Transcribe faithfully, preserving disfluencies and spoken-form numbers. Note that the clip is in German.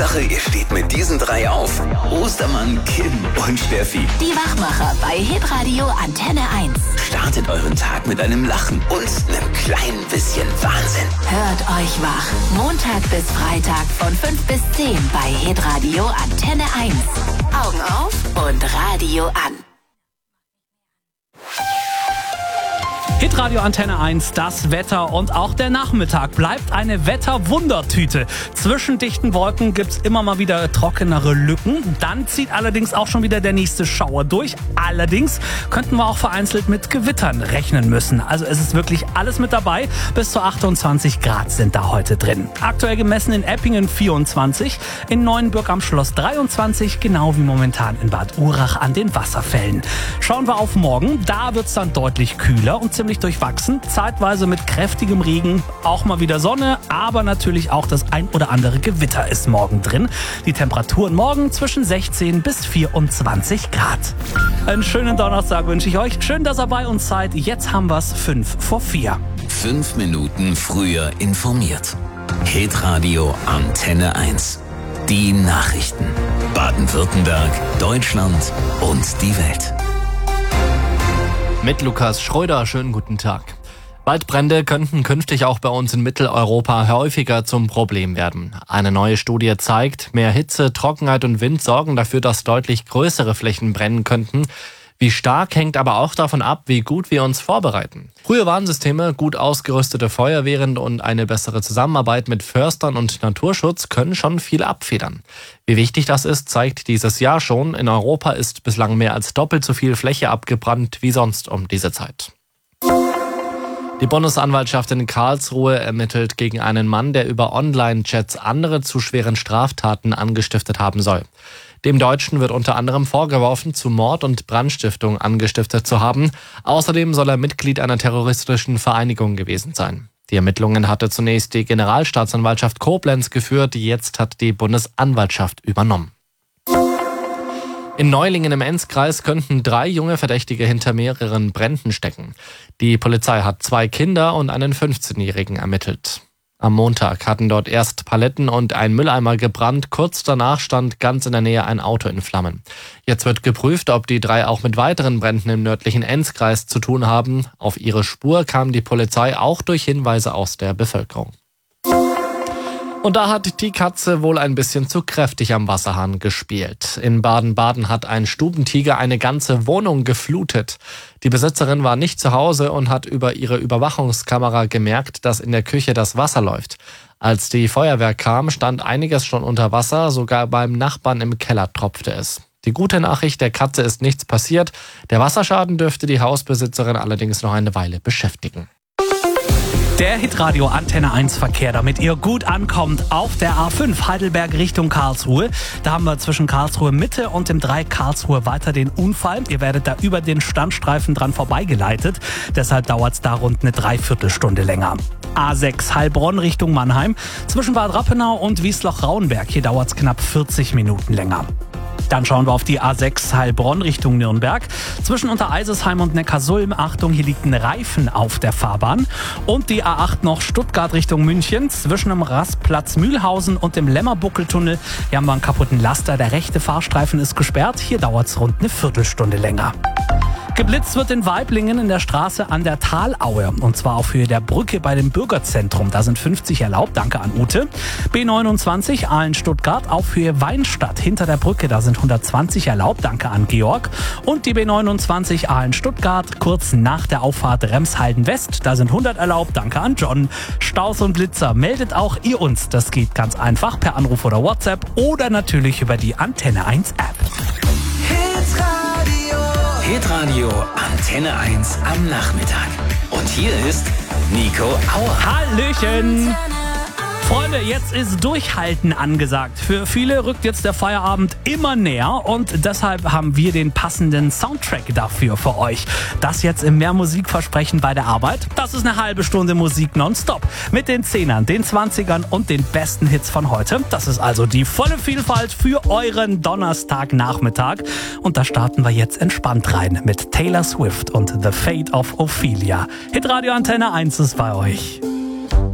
Hauptsache, ihr steht mit diesen drei auf. Ostermann, Kim und Steffi. Die Wachmacher bei Hitradio Antenne eins. Startet euren Tag mit einem Lachen und einem kleinen bisschen Wahnsinn. Hört euch wach. Montag bis Freitag von fünf bis zehn bei Hitradio Antenne eins. Augen auf und Radio an. Hitradio Antenne eins, das Wetter und auch der Nachmittag bleibt eine Wetterwundertüte. Zwischen dichten Wolken gibt's immer mal wieder trockenere Lücken. Dann zieht allerdings auch schon wieder der nächste Schauer durch. Allerdings könnten wir auch vereinzelt mit Gewittern rechnen müssen. Also es ist wirklich alles mit dabei. Bis zu achtundzwanzig Grad sind da heute drin. Aktuell gemessen in Eppingen vierundzwanzig, in Neuenburg am Schloss dreiundzwanzig, genau wie momentan in Bad Urach an den Wasserfällen. Schauen wir auf morgen, da wird's dann deutlich kühler und ziemlich durchwachsen, zeitweise mit kräftigem Regen, auch mal wieder Sonne, aber natürlich auch das ein oder andere Gewitter ist morgen drin. Die Temperaturen morgen zwischen sechzehn bis vierundzwanzig Grad. Einen schönen Donnerstag wünsche ich euch. Schön, dass ihr bei uns seid. Jetzt haben wir's fünf vor vier. Fünf Minuten früher informiert. Hitradio Antenne eins. Die Nachrichten. Baden-Württemberg, Deutschland und die Welt. Mit Lukas Schröder, schönen guten Tag. Waldbrände könnten künftig auch bei uns in Mitteleuropa häufiger zum Problem werden. Eine neue Studie zeigt, mehr Hitze, Trockenheit und Wind sorgen dafür, dass deutlich größere Flächen brennen könnten. Wie stark hängt aber auch davon ab, wie gut wir uns vorbereiten. Frühe Warnsysteme, gut ausgerüstete Feuerwehren und eine bessere Zusammenarbeit mit Förstern und Naturschutz können schon viel abfedern. Wie wichtig das ist, zeigt dieses Jahr schon. In Europa ist bislang mehr als doppelt so viel Fläche abgebrannt wie sonst um diese Zeit. Die Bundesanwaltschaft in Karlsruhe ermittelt gegen einen Mann, der über Online-Chats andere zu schweren Straftaten angestiftet haben soll. Dem Deutschen wird unter anderem vorgeworfen, zu Mord und Brandstiftung angestiftet zu haben. Außerdem soll er Mitglied einer terroristischen Vereinigung gewesen sein. Die Ermittlungen hatte zunächst die Generalstaatsanwaltschaft Koblenz geführt, jetzt hat die Bundesanwaltschaft übernommen. In Neulingen im Enzkreis könnten drei junge Verdächtige hinter mehreren Bränden stecken. Die Polizei hat zwei Kinder und einen fünfzehnjährigen ermittelt. Am Montag hatten dort erst Paletten und ein Mülleimer gebrannt. Kurz danach stand ganz in der Nähe ein Auto in Flammen. Jetzt wird geprüft, ob die drei auch mit weiteren Bränden im nördlichen Enzkreis zu tun haben. Auf ihre Spur kam die Polizei auch durch Hinweise aus der Bevölkerung. Und da hat die Katze wohl ein bisschen zu kräftig am Wasserhahn gespielt. In Baden-Baden hat ein Stubentiger eine ganze Wohnung geflutet. Die Besitzerin war nicht zu Hause und hat über ihre Überwachungskamera gemerkt, dass in der Küche das Wasser läuft. Als die Feuerwehr kam, stand einiges schon unter Wasser, sogar beim Nachbarn im Keller tropfte es. Die gute Nachricht, der Katze ist nichts passiert. Der Wasserschaden dürfte die Hausbesitzerin allerdings noch eine Weile beschäftigen. Der Hitradio Antenne eins Verkehr, damit ihr gut ankommt auf der A fünf Heidelberg Richtung Karlsruhe. Da haben wir zwischen Karlsruhe Mitte und dem Dreieck Karlsruhe weiter den Unfall. Ihr werdet da über den Standstreifen dran vorbeigeleitet. Deshalb dauert es da rund eine Dreiviertelstunde länger. A sechs Heilbronn Richtung Mannheim. Zwischen Bad Rappenau und Wiesloch-Rauenberg. Hier dauert es knapp vierzig Minuten länger. Dann schauen wir auf die A sechs Heilbronn Richtung Nürnberg. Zwischen Untereisesheim und Neckarsulm, Achtung, hier liegt ein Reifen auf der Fahrbahn. Und die A acht noch Stuttgart Richtung München. Zwischen dem Rastplatz Mühlhausen und dem Lämmerbuckeltunnel. Hier haben wir einen kaputten Laster. Der rechte Fahrstreifen ist gesperrt. Hier dauert es rund eine Viertelstunde länger. Geblitzt wird in Waiblingen in der Straße an der Talaue. Und zwar auf Höhe der Brücke bei dem Bürgerzentrum. Da sind fünfzig erlaubt. Danke an Ute. B neunundzwanzig Aalen-Stuttgart auf Höhe Weinstadt. Hinter der Brücke, da sind hundertzwanzig erlaubt. Danke an Georg. Und die B neunundzwanzig Aalen-Stuttgart kurz nach der Auffahrt Remshalden-West. Da sind hundert erlaubt. Danke an John. Staus und Blitzer. Meldet auch ihr uns. Das geht ganz einfach per Anruf oder WhatsApp oder natürlich über die Antenne eins App. Hitradio Antenne eins am Nachmittag. Und hier ist Nico Auer. Hallöchen! Freunde, jetzt ist Durchhalten angesagt. Für viele rückt jetzt der Feierabend immer näher und deshalb haben wir den passenden Soundtrack dafür für euch. Das jetzt im Mehr Musikversprechen bei der Arbeit. Das ist eine halbe Stunde Musik nonstop. Mit den Zehnern, den Zwanzigern und den besten Hits von heute. Das ist also die volle Vielfalt für euren Donnerstagnachmittag. Und da starten wir jetzt entspannt rein mit Taylor Swift und The Fate of Ophelia. Hitradio Antenne eins ist bei euch.